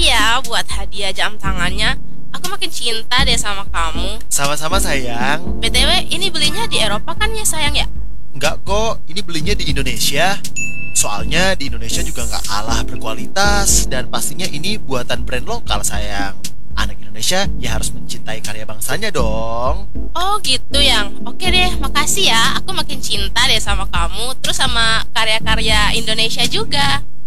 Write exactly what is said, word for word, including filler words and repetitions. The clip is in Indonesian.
Makasih ya buat hadiah jam tangannya. Aku makin cinta deh sama kamu. Sama-sama sayang. B T W, ini belinya di Eropa kan ya sayang ya? Enggak kok, ini belinya di Indonesia. Soalnya di Indonesia juga nggak kalah berkualitas dan pastinya ini buatan brand lokal sayang. Anak Indonesia ya harus mencintai karya bangsanya dong. Oh gitu yang. Oke deh, makasih ya. Aku makin cinta deh sama kamu. Terus sama karya-karya Indonesia juga.